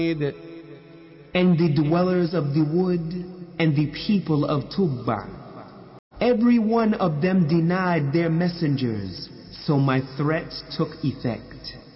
and the dwellers of the wood, and the people of Tubba. Every one of them denied their messengers, so my threat took effect.